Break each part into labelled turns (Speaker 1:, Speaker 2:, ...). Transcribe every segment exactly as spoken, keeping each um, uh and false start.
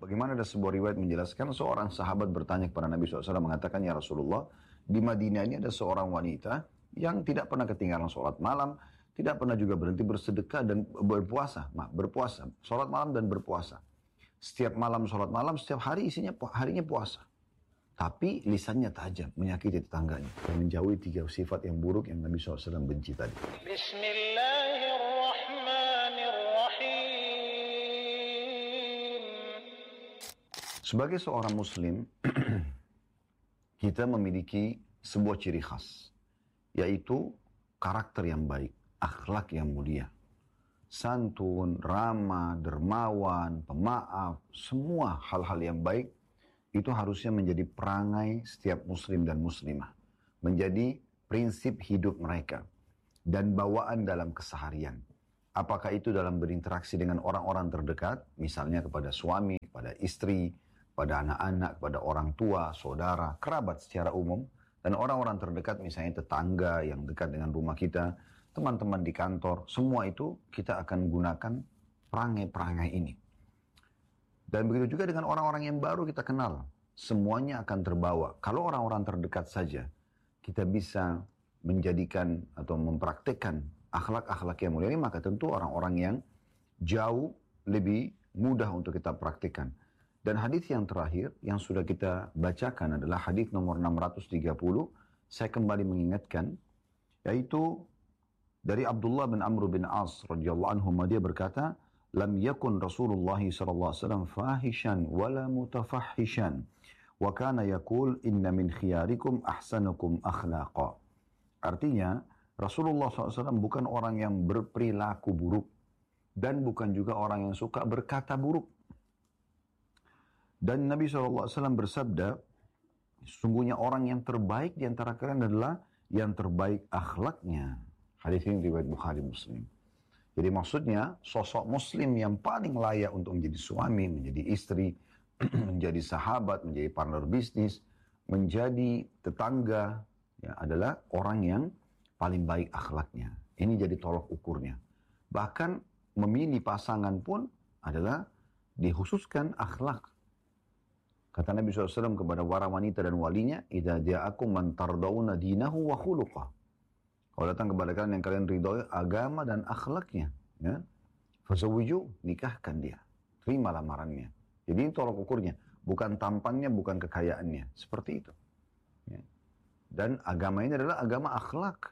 Speaker 1: Bagaimana ada sebuah riwayat menjelaskan seorang sahabat bertanya kepada Nabi shallallahu alaihi wasallam mengatakan, ya Rasulullah, di Madinah ini ada seorang wanita yang tidak pernah ketinggalan sholat malam, tidak pernah juga berhenti bersedekah dan berpuasa, maaf, berpuasa, sholat malam dan berpuasa. Setiap malam sholat malam, setiap hari isinya harinya puasa. Tapi lisannya tajam, menyakiti tetangganya. Dan menjauhi tiga sifat yang buruk yang Nabi shallallahu alaihi wasallam benci tadi. Bismillahirrahmanirrahim. Sebagai seorang muslim, kita memiliki sebuah ciri khas. Yaitu karakter yang baik, akhlak yang mulia. Santun, ramah, dermawan, pemaaf, semua hal-hal yang baik itu harusnya menjadi perangai setiap muslim dan muslimah. Menjadi prinsip hidup mereka. Dan bawaan dalam keseharian. Apakah itu dalam berinteraksi dengan orang-orang terdekat, misalnya kepada suami, kepada istri, kepada anak-anak, kepada orang tua, saudara, kerabat secara umum, dan orang-orang terdekat misalnya tetangga yang dekat dengan rumah kita, teman-teman di kantor, semua itu kita akan gunakan perangai-perangai ini. Dan begitu juga dengan orang-orang yang baru kita kenal. Semuanya akan terbawa. Kalau orang-orang terdekat saja, kita bisa menjadikan atau mempraktekkan akhlak-akhlak yang mulia ini, maka tentu orang-orang yang jauh lebih mudah untuk kita praktekkan. Dan hadis yang terakhir yang sudah kita bacakan adalah hadis nomor enam ratus tiga puluh. Saya kembali mengingatkan, yaitu dari Abdullah bin Amr bin As radhiyallahu anhu, dia berkata, lam yakun Rasulullah sallallahu alaihi wasallam fahishan wala mutafahishan wa kana yaqul inna min khiyarikum ahsanukum akhlaqa. Artinya Rasulullah shallallahu alaihi wasallam bukan orang yang berperilaku buruk dan bukan juga orang yang suka berkata buruk. Dan Nabi shallallahu alaihi wasallam bersabda, sesungguhnya orang yang terbaik di antara kalian adalah yang terbaik akhlaknya. Hadis ini riwayat Bukhari Muslim. Jadi maksudnya sosok muslim yang paling layak untuk menjadi suami, menjadi istri, menjadi sahabat, menjadi partner bisnis, menjadi tetangga, ya, adalah orang yang paling baik akhlaknya. Ini jadi tolok ukurnya. Bahkan memilih pasangan pun adalah dikhususkan akhlak. Kata Nabi shallallahu alaihi wasallam kepada para wanita dan walinya, idza ja'akum man tardawna dinahu wa khuluqah. Kalau datang kepada kalian yang kalian ridhoi agama dan akhlaknya, ya, fazawwiju, nikahkan dia, terima lamarannya. Jadi ini tolok ukurnya, bukan tampannya, bukan kekayaannya, seperti itu. Ya. Dan agama ini adalah agama akhlak,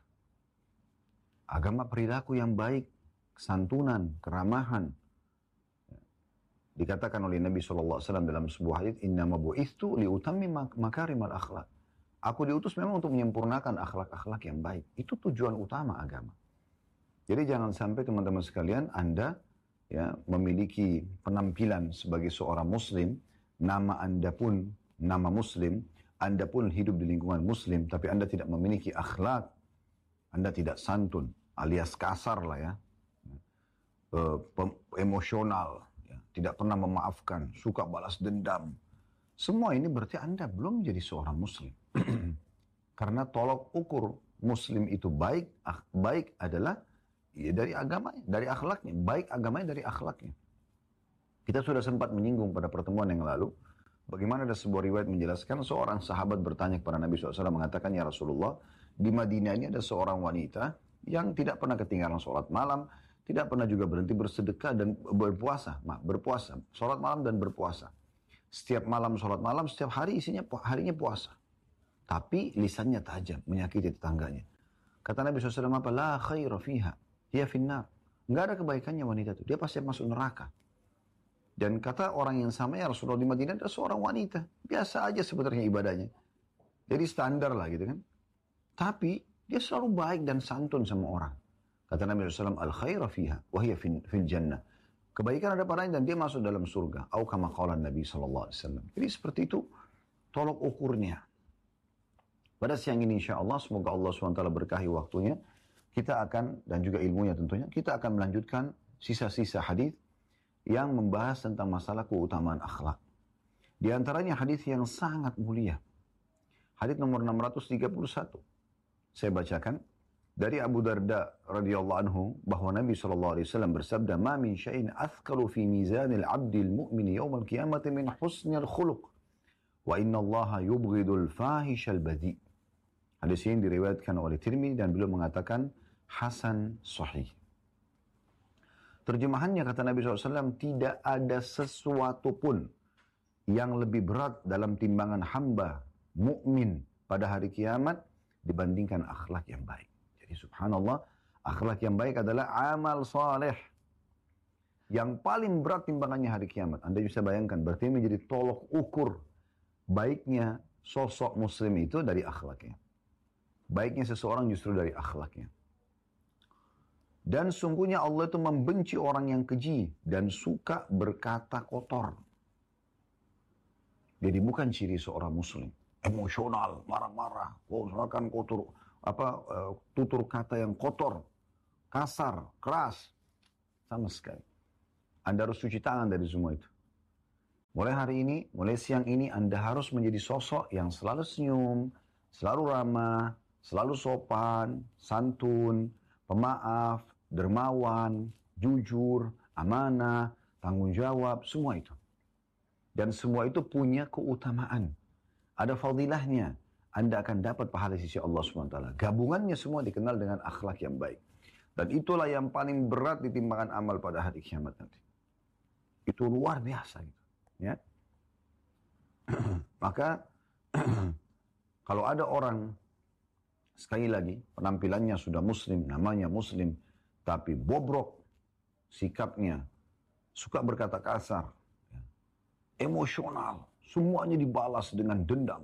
Speaker 1: agama perilaku yang baik, santunan, keramahan. Ya. Dikatakan oleh Nabi shallallahu alaihi wasallam dalam sebuah hadits, innama bu'itstu liutammima makarimal akhlak. Aku diutus memang untuk menyempurnakan akhlak-akhlak yang baik. Itu tujuan utama agama. Jadi jangan sampai teman-teman sekalian Anda ya memiliki penampilan sebagai seorang muslim, nama Anda pun nama muslim, Anda pun hidup di lingkungan muslim, tapi Anda tidak memiliki akhlak, Anda tidak santun, alias kasar lah ya, uh, emosional, ya, tidak pernah memaafkan, suka balas dendam. Semua ini berarti Anda belum menjadi seorang muslim. Karena tolok ukur muslim itu baik, ah, baik adalah ya, dari agamanya, dari akhlaknya. Baik agamanya dari akhlaknya. Kita sudah sempat menyinggung pada pertemuan yang lalu, bagaimana ada sebuah riwayat menjelaskan seorang sahabat bertanya kepada Nabi shallallahu alaihi wasallam mengatakan, ya Rasulullah, di Madinah ini ada seorang wanita yang tidak pernah ketinggalan sholat malam, tidak pernah juga berhenti bersedekah dan berpuasa, maaf, berpuasa, sholat malam dan berpuasa. Setiap malam sholat malam, setiap hari isinya harinya puasa. Tapi lisannya tajam, menyakiti tetangganya. Kata Nabi shallallahu alaihi wasallam apa? La khaira fiha, hiya finnar. Nggak ada kebaikannya wanita itu, dia pasti masuk neraka. Dan kata orang yang sama, ya Rasulullah, di Madinah ada seorang wanita. Biasa aja sebenarnya ibadahnya. Jadi standar lah gitu kan. Tapi dia selalu baik dan santun sama orang. Kata Nabi shallallahu alaihi wasallam, al khaira fiha, wa hiya fil jannah. Kebaikan ada padanya dan dia masuk dalam surga. Au kama qala Nabi sallallahu alaihi wasallam. Jadi seperti itu tolok ukurnya. Pada siang ini insya Allah, semoga Allah subhanahu wa taala berkahi waktunya, kita akan, dan juga ilmunya tentunya, kita akan melanjutkan sisa-sisa hadis yang membahas tentang masalah keutamaan akhlak. Di antaranya hadis yang sangat mulia. Hadis nomor enam ratus tiga puluh satu. Saya bacakan. Dari Abu Darda radhiyallahu anhu bahwa Nabi sallallahu alaihi wasallam bersabda, "Ma min syai'in athqalu fi mizanil 'abdil mu'mini yawmal qiyamati min husnil khuluq, wa inna Allaha yubghidul fahishal badhi." Hadis ini diriwayatkan oleh Tirmidzi dan beliau mengatakan hasan sahih. Terjemahannya kata Nabi shallallahu alaihi wasallam, tidak ada sesuatu pun yang lebih berat dalam timbangan hamba mukmin pada hari kiamat dibandingkan akhlak yang baik. Jadi subhanallah, akhlak yang baik adalah amal saleh yang paling berat timbangannya hari kiamat. Anda bisa bayangkan, berarti menjadi tolok ukur baiknya sosok muslim itu dari akhlaknya. Baiknya seseorang justru dari akhlaknya. Dan sungguhnya Allah itu membenci orang yang keji dan suka berkata kotor. Jadi bukan ciri seorang muslim. Emosional, marah-marah, oh, misalkan kotor, apa uh, tutur kata yang kotor, kasar, keras, sama sekali. Anda harus cuci tangan dari semua itu. Mulai hari ini, mulai siang ini, Anda harus menjadi sosok yang selalu senyum, selalu ramah, selalu sopan, santun, pemaaf, dermawan, jujur, amanah, tanggung jawab, semua itu. Dan semua itu punya keutamaan. Ada fadilahnya. Anda akan dapat pahala sisi Allah subhanahu wa taala. Gabungannya semua dikenal dengan akhlak yang baik. Dan itulah yang paling berat di timbangan amal pada hari kiamat nanti. Itu luar biasa gitu. Ya. Maka kalau ada orang, sekali lagi, penampilannya sudah muslim, namanya muslim, tapi bobrok sikapnya, suka berkata kasar, ya, emosional, semuanya dibalas dengan dendam.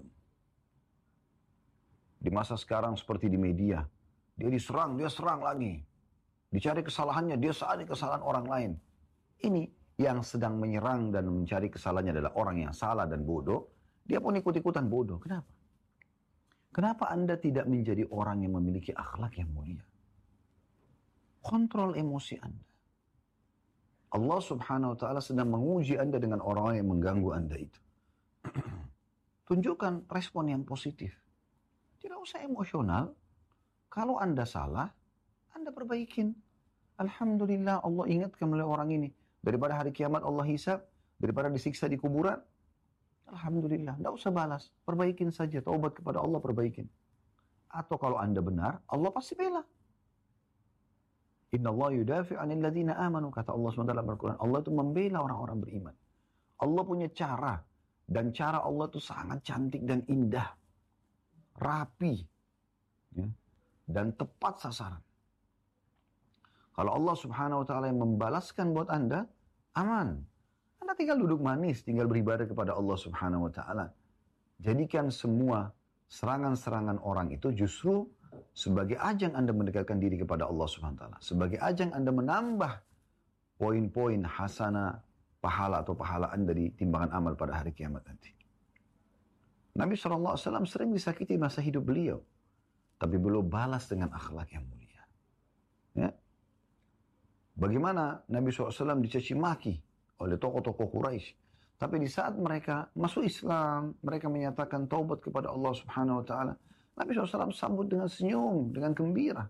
Speaker 1: Di masa sekarang seperti di media, dia diserang, dia serang lagi. Dicari kesalahannya, dia cari kesalahan orang lain. Ini yang sedang menyerang dan mencari kesalahannya adalah orang yang salah dan bodoh. Dia pun ikut-ikutan bodoh. Kenapa? Kenapa Anda tidak menjadi orang yang memiliki akhlak yang mulia? Kontrol emosi Anda. Allah subhanahu wa ta'ala sedang menguji Anda dengan orang-orang yang mengganggu Anda itu. Tunjukkan respon yang positif. Tidak usah emosional. Kalau Anda salah, Anda perbaikin. Alhamdulillah Allah ingatkan oleh orang ini. Daripada hari kiamat Allah hisab, daripada disiksa di kuburan, alhamdulillah, tidak usah balas. Perbaikin saja, taubat kepada Allah, perbaikin. Atau kalau Anda benar, Allah pasti bela. Inna Allah yudafi' anil ladhina amanu, kata Allah subhanahu wa taala Al-Quran. Allah itu membela orang-orang beriman. Allah punya cara. Dan cara Allah itu sangat cantik dan indah. Rapi. Ya, dan tepat sasaran. Kalau Allah subhanahu wa ta'ala yang membalaskan buat Anda, aman. Anda tinggal duduk manis, tinggal beribadah kepada Allah subhanahu wa ta'ala. Jadikan semua serangan-serangan orang itu justru sebagai ajang Anda mendekatkan diri kepada Allah subhanahu wa ta'ala. Sebagai ajang Anda menambah poin-poin hasanah, pahala atau pahala Anda di timbangan amal pada hari kiamat nanti. Nabi shallallahu alaihi wasallam sering disakiti masa hidup beliau. Tapi beliau balas dengan akhlak yang mulia. Ya. Bagaimana Nabi shallallahu alaihi wasallam dicaci maki oleh tokoh-tokoh Quraisy. Tapi di saat mereka masuk Islam, mereka menyatakan taubat kepada Allah subhanahu wa ta'ala. Nabi shallallahu alaihi wasallam sambut dengan senyum, dengan gembira.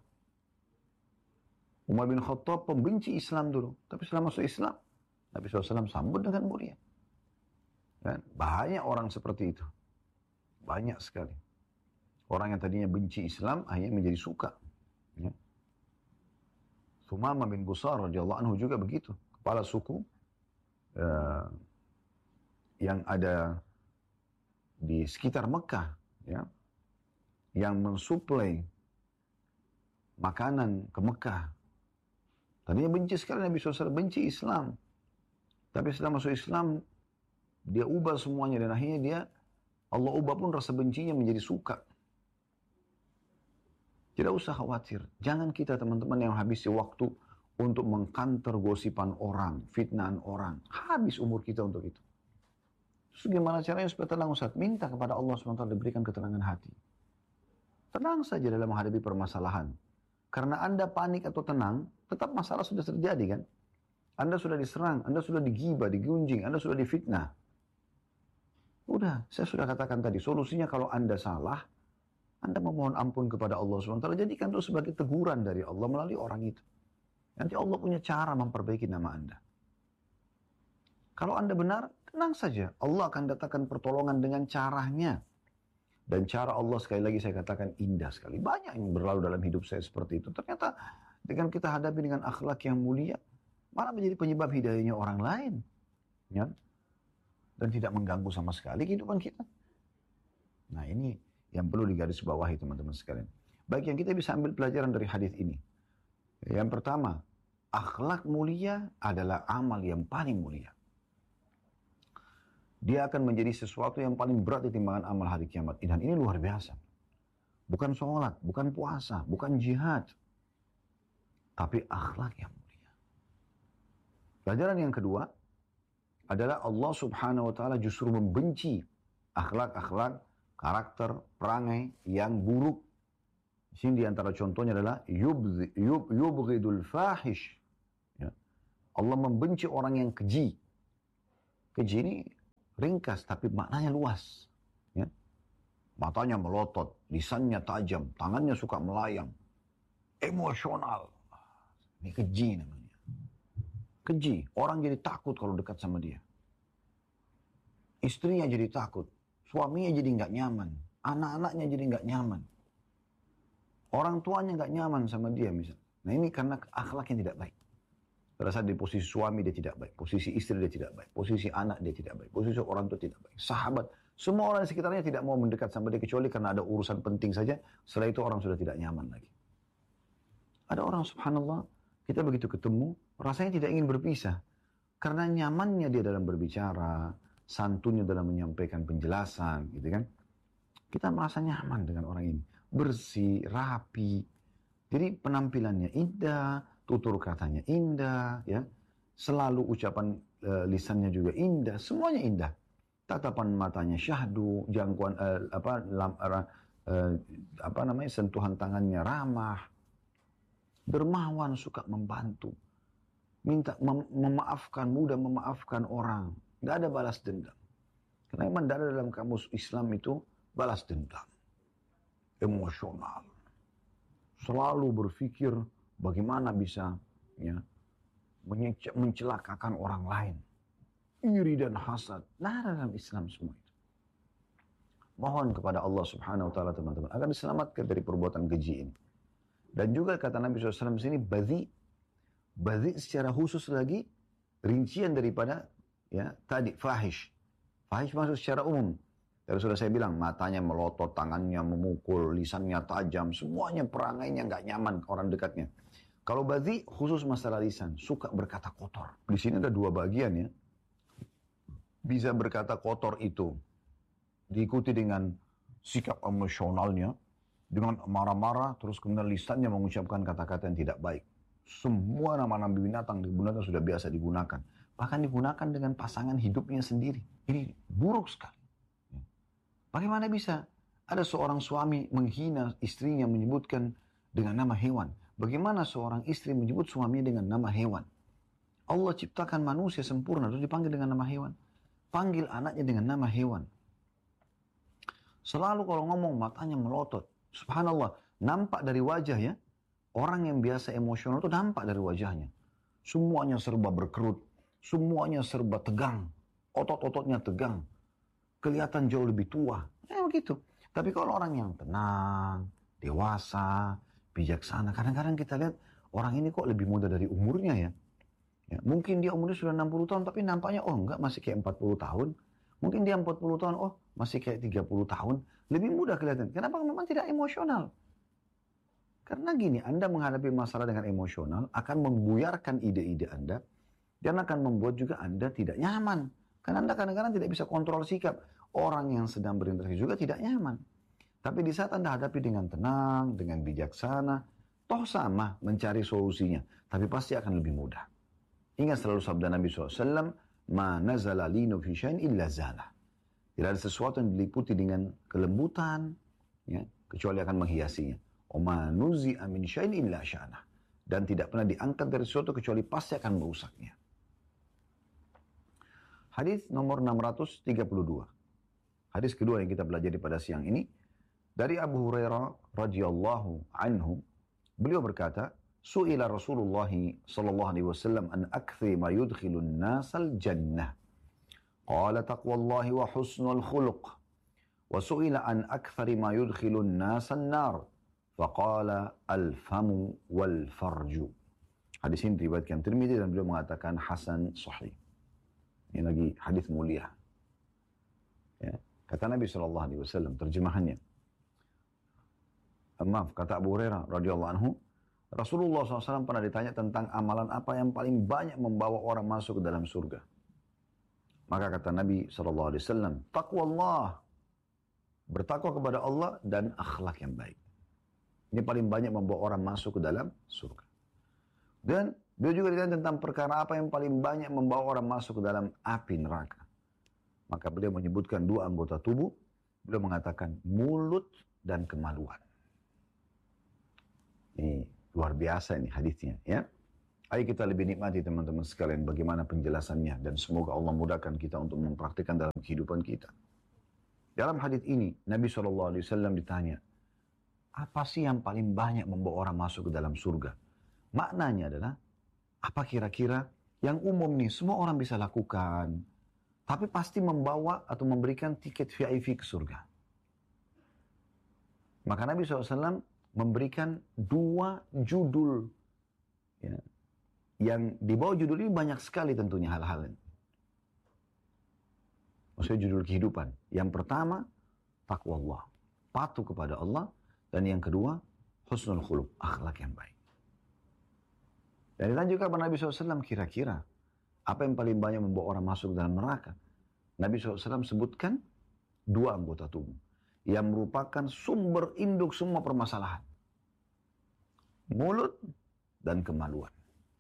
Speaker 1: Umar bin Khattab pembenci Islam dulu. Tapi setelah masuk Islam, Nabi shallallahu alaihi wasallam sambut dengan mulia. Dan bahaya orang seperti itu. Banyak sekali. Orang yang tadinya benci Islam, akhirnya menjadi suka. Ya. Thumamah bin Busar radhiyallahu anhu juga begitu. Kepala suku uh, yang ada di sekitar Mekah, ya, yang mensuplai makanan ke Mekah. Tadinya benci sekali Nabi shallallahu alaihi wasallam, benci Islam. Tapi setelah masuk Islam, dia ubah semuanya dan akhirnya dia, Allah ubah pun rasa bencinya menjadi suka. Tidak usah khawatir. Jangan kita teman-teman yang habisi waktu untuk mengkanter gosipan orang, fitnahan orang. Habis umur kita untuk itu. Terus gimana caranya supaya tenang Ustaz? Minta kepada Allah subhanahu wa taala diberikan ketenangan hati. Tenang saja dalam menghadapi permasalahan. Karena Anda panik atau tenang, tetap masalah sudah terjadi kan? Anda sudah diserang, Anda sudah digibah, digunjing, Anda sudah difitnah. Udah, saya sudah katakan tadi, solusinya kalau Anda salah, Anda memohon ampun kepada Allah subhanahu wa taala, jadikan itu sebagai teguran dari Allah melalui orang itu. Nanti Allah punya cara memperbaiki nama Anda. Kalau Anda benar, tenang saja. Allah akan datangkan pertolongan dengan caranya. Dan cara Allah, sekali lagi saya katakan, indah sekali. Banyak yang berlalu dalam hidup saya seperti itu. Ternyata dengan kita hadapi dengan akhlak yang mulia, malah menjadi penyebab hidayahnya orang lain. Ya? Dan tidak mengganggu sama sekali kehidupan kita. Nah, ini yang perlu digarisbawahi teman-teman sekalian. Baik, yang kita bisa ambil pelajaran dari hadis ini. Yang pertama, akhlak mulia adalah amal yang paling mulia. Dia akan menjadi sesuatu yang paling berat di timbangan amal hari kiamat. Dan ini luar biasa. Bukan sholat, bukan puasa, bukan jihad. Tapi akhlak yang mulia. Pelajaran yang kedua adalah Allah subhanahu wa ta'ala justru membenci akhlak-akhlak, karakter, perangai yang buruk. Di sini diantara contohnya adalah yubzi, yub, yubghidul fahish. Ya. Allah membenci orang yang keji. Keji ini ringkas tapi maknanya luas. Ya. Matanya melotot, lisannya tajam, tangannya suka melayang. Emosional. Ini keji namanya. Keji. Orang jadi takut kalau dekat sama dia. Istrinya jadi takut. Suaminya jadi nggak nyaman. Anak-anaknya jadi nggak nyaman. Orang tuanya nggak nyaman sama dia misalnya. Nah ini karena akhlaknya tidak baik. Pada saat di posisi suami dia tidak baik. Posisi istri dia tidak baik. Posisi anak dia tidak baik. Posisi orang tua tidak baik. Sahabat. Semua orang di sekitarnya tidak mau mendekat sama dia. Kecuali karena ada urusan penting saja. Setelah itu orang sudah tidak nyaman lagi. Ada orang subhanallah. Kita begitu ketemu. Rasanya tidak ingin berpisah. Karena nyamannya dia dalam berbicara. Santunnya dalam menyampaikan penjelasan. Gitu kan. Kita merasa nyaman dengan orang ini. Bersih, rapi. Jadi penampilannya indah. Tutur katanya indah, ya. Selalu ucapan e, lisannya juga indah, semuanya indah. Tatapan matanya syahdu, jangkauan e, apa lam, e, apa namanya sentuhan tangannya ramah. Dermawan, suka membantu. Minta mem memaafkan, mudah memaafkan orang. Gak ada balas dendam. Karena memang ada dalam kamus Islam itu balas dendam. Emosional. Selalu berpikir bagaimana bisa ya, mencelakakan orang lain. Iri dan hasad. Nah, dalam Islam semua itu. Mohon kepada Allah subhanahu wa ta'ala teman-teman. Agar diselamatkan dari perbuatan keji ini. Dan juga kata Nabi shallallahu alaihi wasallam sini, badhi. Badhi secara khusus lagi, rincian daripada ya tadi, fahish. Fahish maksud secara umum. Tadi sudah saya bilang, matanya melotot, tangannya memukul, lisannya tajam, semuanya perangainya nggak nyaman orang dekatnya. Kalau badhi khusus masalah lisan, suka berkata kotor. Di sini ada dua bagian ya. Bisa berkata kotor itu diikuti dengan sikap emosionalnya, dengan marah-marah, terus kemudian lisannya mengucapkan kata-kata yang tidak baik. Semua nama-nama binatang digunakan sudah biasa digunakan. Bahkan digunakan dengan pasangan hidupnya sendiri. Ini buruk sekali. Bagaimana bisa ada seorang suami menghina istrinya menyebutkan dengan nama hewan? Bagaimana seorang istri menyebut suaminya dengan nama hewan? Allah ciptakan manusia sempurna terus dipanggil dengan nama hewan. Panggil anaknya dengan nama hewan. Selalu kalau ngomong matanya melotot. Subhanallah, nampak dari wajah ya. Orang yang biasa emosional itu nampak dari wajahnya. Semuanya serba berkerut. Semuanya serba tegang. Otot-ototnya tegang. Kelihatan jauh lebih tua. Ya begitu. Tapi kalau orang yang tenang, dewasa, bijaksana. Kadang-kadang kita lihat orang ini kok lebih muda dari umurnya ya. Ya, mungkin dia umurnya sudah enam puluh tahun, tapi nampaknya oh enggak, masih kayak empat puluh tahun. Mungkin dia empat puluh tahun, oh masih kayak tiga puluh tahun. Lebih muda kelihatan. Kenapa? Memang tidak emosional. Karena gini, Anda menghadapi masalah dengan emosional akan membuyarkan ide-ide Anda dan akan membuat juga Anda tidak nyaman. Karena Anda kadang-kadang tidak bisa kontrol sikap. Orang yang sedang berinteraksi juga tidak nyaman. Tapi di saat Anda hadapi dengan tenang, dengan bijaksana, toh sama mencari solusinya. Tapi pasti akan lebih mudah. Ingat selalu sabda Nabi shallallahu alaihi wasallam, ma nazala linu fi syai'in illa zalah. Tidak ada sesuatu yang diliputi dengan kelembutan, ya, kecuali akan menghiasinya. Wa ma nuzi'a min syai'in illa sya'nah. Dan tidak pernah diangkat dari sesuatu kecuali pasti akan merusaknya. Hadis nomor enam ratus tiga puluh dua. Hadis kedua yang kita pelajari pada siang ini. Dari Abu Hurairah radhiyallahu anhu, beliau berkata, Su'ila Rasulullah sallallahu alaihi wasallam an akthri ma yudkhilun nasal jannah. Qala taqwallahi wa husnul khuluq. Wa su'ila an akthri ma yudkhilun nasal nar. Faqala al-famu wal farju. Hadis ini diriwayatkan Tirmidzi dan beliau mengatakan hasan sahih. Ini lagi hadis mulia. Ya. Kata Nabi shallallahu alaihi wasallam, terjemahannya. Maaf, kata Abu Hurairah radhiyallahu anhu, Rasulullah shallallahu alaihi wasallam pernah ditanya tentang amalan apa yang paling banyak membawa orang masuk ke dalam surga. Maka kata Nabi shallallahu alaihi wasallam, taqwallah, bertakwa kepada Allah dan akhlak yang baik. Ini paling banyak membawa orang masuk ke dalam surga. Dan beliau juga ditanya tentang perkara apa yang paling banyak membawa orang masuk ke dalam api neraka. Maka beliau menyebutkan dua anggota tubuh. Beliau mengatakan mulut dan kemaluan. Ini luar biasa ini hadisnya, ya. Ayo kita lebih nikmati teman-teman sekalian bagaimana penjelasannya. Dan semoga Allah mudahkan kita untuk mempraktikkan dalam kehidupan kita. Dalam hadis ini Nabi shallallahu alaihi wasallam ditanya, apa sih yang paling banyak membawa orang masuk ke dalam surga? Maknanya adalah, apa kira-kira yang umum nih, semua orang bisa lakukan, tapi pasti membawa atau memberikan tiket V I P ke surga. Maka Nabi shallallahu alaihi wasallam memberikan dua judul. Ya, yang di bawah judul ini banyak sekali tentunya hal-hal ini. Maksudnya judul kehidupan. Yang pertama, takwa Allah. Patuh kepada Allah. Dan yang kedua, husnul khuluq. Akhlak yang baik. Dan ditanya juga kepada Nabi shallallahu alaihi wasallam, kira-kira apa yang paling banyak membawa orang masuk dalam neraka? Nabi shallallahu alaihi wasallam sebutkan dua anggota tubuh yang merupakan sumber induk semua permasalahan. Mulut dan kemaluan.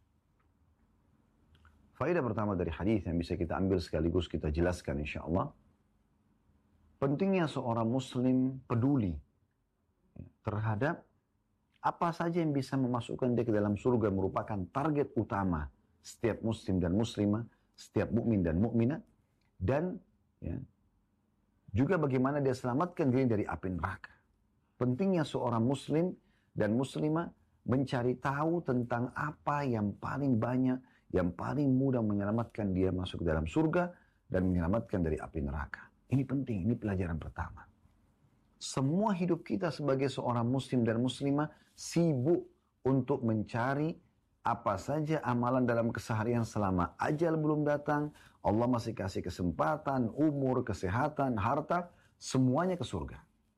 Speaker 1: Faedah pertama dari hadis yang bisa kita ambil sekaligus kita jelaskan insya Allah. Pentingnya seorang muslim peduli terhadap apa saja yang bisa memasukkan dia ke dalam surga merupakan target utama setiap muslim dan muslimah, setiap mukmin dan mukminah, dan ya, juga bagaimana dia selamatkan diri dari api neraka. Pentingnya seorang muslim dan muslimah mencari tahu tentang apa yang paling banyak, yang paling mudah menyelamatkan dia masuk ke dalam surga dan menyelamatkan dari api neraka. Ini penting, ini pelajaran pertama. Semua hidup kita sebagai seorang muslim dan muslimah sibuk untuk mencari apa saja amalan dalam keseharian selama ajal belum datang. Allah masih kasih kesempatan, umur, kesehatan, harta, semuanya ke surga.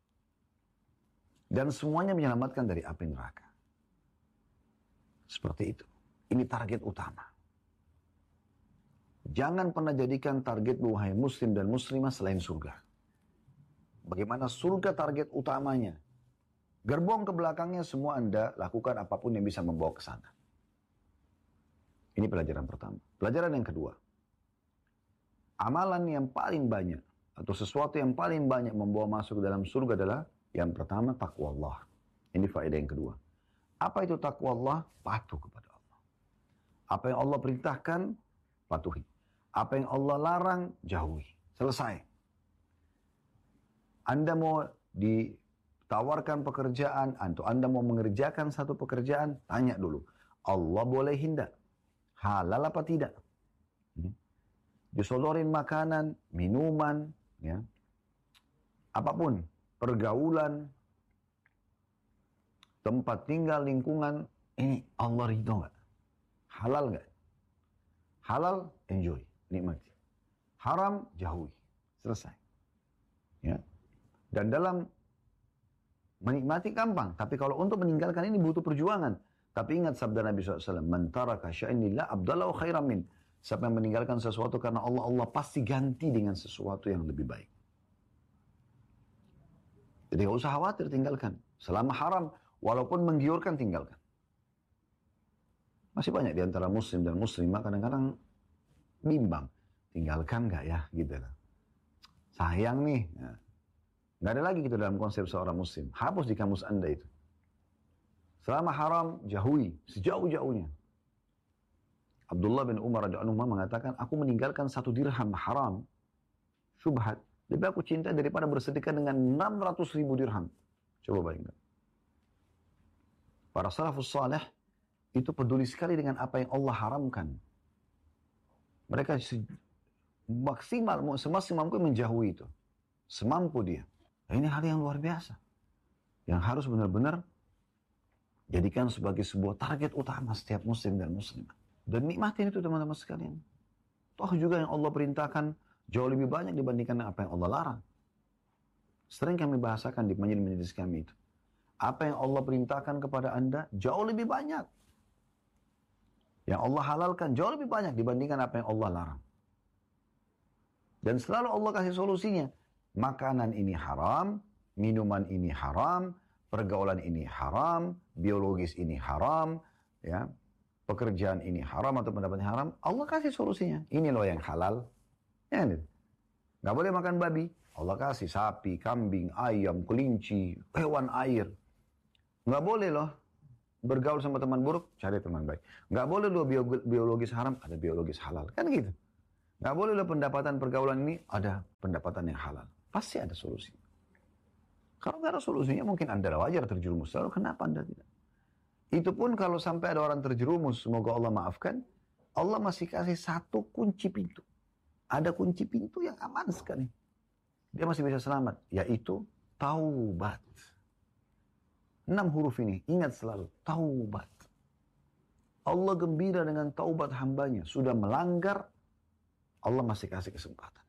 Speaker 1: Dan semuanya menyelamatkan dari api neraka. Seperti itu. Ini target utama. Jangan pernah jadikan target wahai muslim dan muslimah selain surga. Bagaimana surga target utamanya. Gerbong ke belakangnya semua Anda lakukan apapun yang bisa membawa ke sana. Ini pelajaran pertama. Pelajaran yang kedua. Amalan yang paling banyak atau sesuatu yang paling banyak membawa masuk ke dalam surga adalah yang pertama takwa Allah. Ini faedah yang kedua. Apa itu takwa Allah? Patuh kepada Allah. Apa yang Allah perintahkan, patuhi. Apa yang Allah larang, jauhi. Selesai. Anda mau ditawarkan pekerjaan, atau Anda mau mengerjakan satu pekerjaan, tanya dulu. Allah boleh tidak? Halal apa tidak? Hmm. Disodorin makanan, minuman, ya, apapun, pergaulan, tempat tinggal, lingkungan, ini Allah ridho nggak? Halal nggak? Halal, enjoy, nikmati. Haram, jauhi. Selesai. Ya. Dan dalam menikmati gampang. Tapi kalau untuk meninggalkan ini butuh perjuangan. Tapi ingat sabda Nabi shallallahu alaihi wasallam. Man taraka syai'an lillah abdalahu khairan min. Siapa yang meninggalkan sesuatu karena Allah, Allah pasti ganti dengan sesuatu yang lebih baik. Jadi gak usah khawatir, tinggalkan. Selama haram, walaupun menggiurkan, tinggalkan. Masih banyak di antara muslim dan muslimah kadang-kadang bimbang. Tinggalkan gak ya? Gitu. Sayang nih. Ya. Nggak ada lagi gitu dalam konsep seorang muslim. Hapus di kamus Anda itu. Selama haram, jauhi. Sejauh-jauhnya. Abdullah bin Umar radhiyallahu anhu mengatakan, aku meninggalkan satu dirham haram. Syubhat. Lebih aku cinta daripada bersedekah dengan enam ratus ribu dirham. Coba bayangkan. Para salafus saleh itu peduli sekali dengan apa yang Allah haramkan. Mereka maksimal, semaksimal mungkin menjauhi itu. Semampu dia. Nah, ini hal yang luar biasa. Yang harus benar-benar jadikan sebagai sebuah target utama setiap muslim dan muslimah. Dan nikmatin itu teman-teman sekalian. Toh juga yang Allah perintahkan jauh lebih banyak dibandingkan apa yang Allah larang. Sering kami bahasakan di majelis-majelis kami itu. Apa yang Allah perintahkan kepada Anda jauh lebih banyak. Yang Allah halalkan jauh lebih banyak dibandingkan apa yang Allah larang. Dan selalu Allah kasih solusinya. Makanan ini haram, minuman ini haram, pergaulan ini haram, biologis ini haram, ya, pekerjaan ini haram atau pendapatnya haram. Allah kasih solusinya. Ini loh yang halal. Ya, nggak boleh makan babi. Allah kasih sapi, kambing, ayam, kelinci, hewan air. Nggak boleh loh bergaul sama teman buruk, cari teman baik. Nggak boleh loh biologis haram, ada biologis halal. Kan gitu. Nggak boleh loh pendapatan pergaulan ini, ada pendapatan yang halal. Pasti ada solusi. Kalau nggak ada solusinya, mungkin Anda wajar terjerumus. Lalu kenapa Anda tidak? Itu pun kalau sampai ada orang terjerumus, semoga Allah maafkan, Allah masih kasih satu kunci pintu. Ada kunci pintu yang aman sekali. Dia masih bisa selamat, yaitu taubat. Enam huruf ini, ingat selalu, taubat. Allah gembira dengan taubat hambanya. Sudah melanggar, Allah masih kasih kesempatan.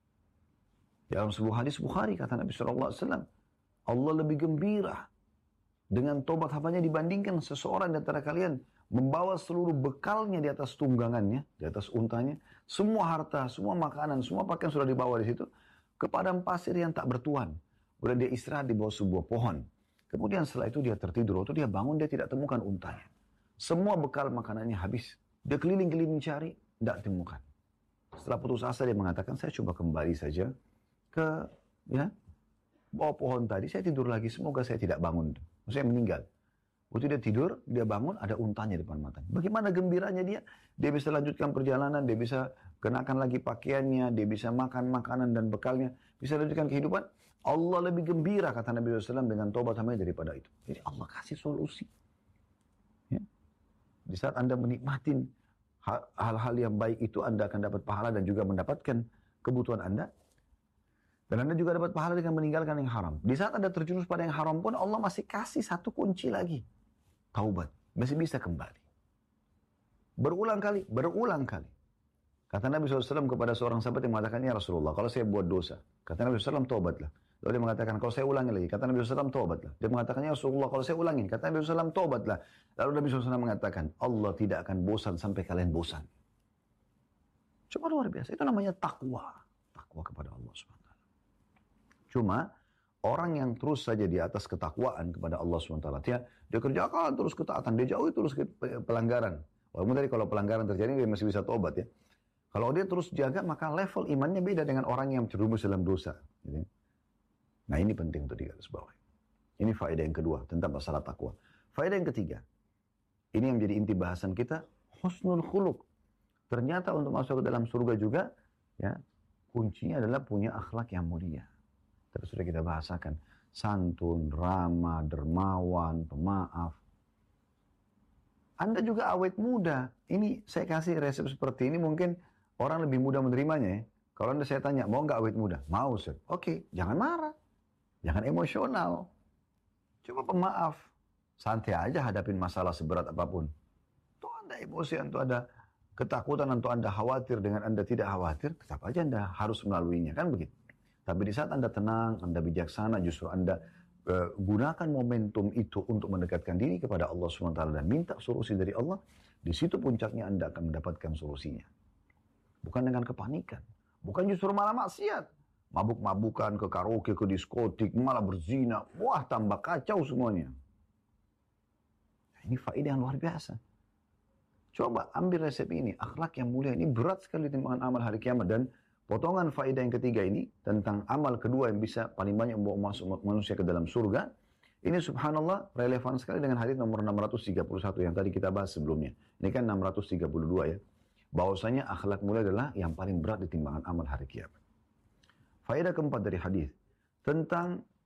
Speaker 1: Dalam sebuah hadis Bukhari, kata Nabi shallallahu alaihi wasallam, Allah lebih gembira dengan taubat hambanya dibandingkan seseorang di antara kalian membawa seluruh bekalnya di atas tunggangannya, di atas untanya, semua harta, semua makanan, semua pakaian sudah dibawa di situ, ke padang pasir yang tak bertuan. Kemudian dia istirahat di bawah sebuah pohon. Kemudian setelah itu dia tertidur. Waktu dia bangun, dia tidak temukan untanya. Semua bekal makanannya habis. Dia keliling-keliling cari, tidak temukan. Setelah putus asa dia mengatakan, saya coba kembali saja ke ya bawah pohon tadi. Saya tidur lagi, semoga saya tidak bangun. Maksudnya meninggal. Waktu dia tidur, dia bangun, ada untanya di depan matanya. Bagaimana gembiranya dia? Dia bisa lanjutkan perjalanan, dia bisa kenakan lagi pakaiannya, dia bisa makan makanan dan bekalnya, bisa lanjutkan kehidupan. Allah lebih gembira, kata Nabi shallallahu alaihi wasallam, dengan taubat hambanya daripada itu. Jadi Allah kasih solusi. Ya. Di saat Anda menikmatin hal-hal yang baik itu, Anda akan dapat pahala dan juga mendapatkan kebutuhan Anda. Dan Anda juga dapat pahala dengan meninggalkan yang haram. Di saat Anda terjerumus pada yang haram pun, Allah masih kasih satu kunci lagi. Taubat. Masih bisa kembali. Berulang kali, berulang kali. Kata Nabi shallallahu alaihi wasallam kepada seorang sahabat yang mengatakan, ya Rasulullah, kalau saya buat dosa. Kata Nabi shallallahu alaihi wasallam, taubatlah. Lalu dia mengatakan, kalau saya ulangi lagi. Kata Nabi shallallahu alaihi wasallam, taubatlah. Dia mengatakan, ya Rasulullah, kalau saya ulangi. Kata Nabi shallallahu alaihi wasallam, taubatlah. Lalu Nabi shallallahu alaihi wasallam mengatakan, Allah tidak akan bosan sampai kalian bosan. Cuma luar biasa. Itu namanya takwa. Takwa kepada Allah subhanahu wa taala. Cuma, orang yang terus saja di atas ketakwaan kepada Allah subhanahu wa taala. Dia, dia kerjakan terus ketaatan. Dia jauhi terus pelanggaran. Walaupun tadi kalau pelanggaran terjadi, dia masih bisa taubat ya. Kalau dia terus jaga, maka level imannya beda dengan orang yang terjerumus dalam dosa. Gitu. Nah ini penting untuk digarisbawahi. Ini faedah yang kedua tentang masalah takwa. Faedah yang ketiga, ini yang menjadi inti bahasan kita, husnul khuluq. Ternyata untuk masuk ke dalam surga juga, ya kuncinya adalah punya akhlak yang mulia. Terus sudah kita bahasakan, santun, ramah, dermawan, pemaaf. Anda juga awet muda. Ini saya kasih resep seperti ini mungkin orang lebih mudah menerimanya ya. Kalau Anda saya tanya, mau nggak awet muda? Mau, Sir. Oke, jangan marah. Jangan emosional. Coba pemaaf. Santai aja hadapin masalah seberat apapun. Tuh Anda emosi, atau ada ketakutan, atau Anda khawatir dengan Anda tidak khawatir, tetap aja Anda harus melaluinya. Kan begitu. Tapi di saat Anda tenang, Anda bijaksana, justru Anda uh, gunakan momentum itu untuk mendekatkan diri kepada Allah subhanahu wa taala dan minta solusi dari Allah, di situ puncaknya Anda akan mendapatkan solusinya. Bukan dengan kepanikan. Bukan justru malah maksiat. Mabuk-mabukan, ke karaoke, ke diskotik, malah berzina. Wah, tambah kacau semuanya. Nah, ini faedah yang luar biasa. Coba ambil resep ini. Akhlak yang mulia ini berat sekali timbangan amal hari kiamat. Dan potongan faedah yang ketiga ini, tentang amal kedua yang bisa paling banyak membawa masuk manusia ke dalam surga. Ini subhanallah relevan sekali dengan hadis nomor enam ratus tiga puluh satu yang tadi kita bahas sebelumnya. Ini kan enam ratus tiga puluh dua ya. Bahwasanya akhlak mulia adalah yang paling berat di timbangan amal hari kiamat. Faedah keempat dari hadis tentang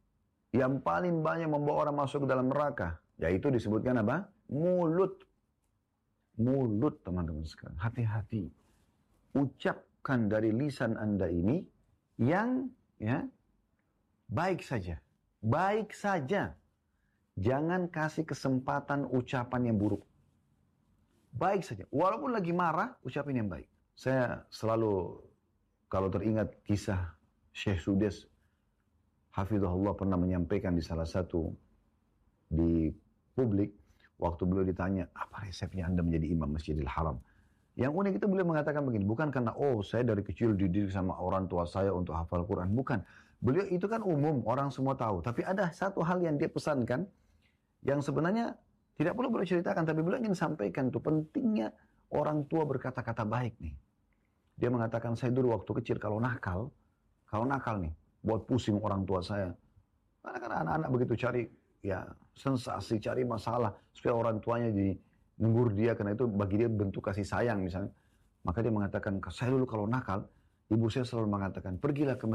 Speaker 1: yang paling banyak membawa orang masuk ke dalam neraka, yaitu disebutkan apa? Mulut. Mulut, teman-teman sekalian. Hati-hati. Ucapkan dari lisan Anda ini yang ya baik saja. Baik saja. Jangan kasih kesempatan ucapan yang buruk. Baik saja. Walaupun lagi marah, ucapin yang baik. Saya selalu, kalau teringat kisah Syekh Sudes, Hafizahullah pernah menyampaikan di salah satu di publik, waktu beliau ditanya, apa resepnya Anda menjadi imam Masjidil Haram? Yang unik itu beliau mengatakan begini, bukan karena, oh saya dari kecil dididik sama orang tua saya untuk hafal Quran. Bukan. Beliau itu kan umum, orang semua tahu. Tapi ada satu hal yang dia pesankan, yang sebenarnya tidak perlu beliau ceritakan, tapi beliau ingin sampaikan itu pentingnya orang tua berkata-kata baik nih. Dia mengatakan, saya dulu waktu kecil kalau nakal, kalau nakal nih, buat pusing orang tua saya. Karena kan anak-anak begitu cari ya sensasi, cari masalah supaya orang tuanya jadi negur dia, karena itu bagi dia bentuk kasih sayang misalnya. Maka dia mengatakan, saya dulu kalau nakal, ibu saya selalu mengatakan, pergilah ke